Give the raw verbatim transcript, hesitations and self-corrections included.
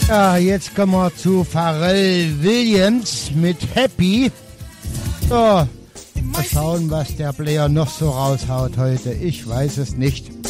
Ja, jetzt kommen wir zu Pharrell Williams mit Happy. So, mal schauen, was der Player noch so raushaut heute. Ich weiß es nicht.